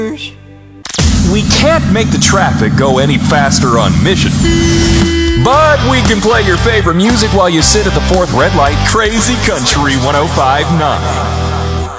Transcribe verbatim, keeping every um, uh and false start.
We can't make the traffic go any faster on mission, but we can play your favorite music while you sit at the fourth red light. Crazy Country one oh five point nine.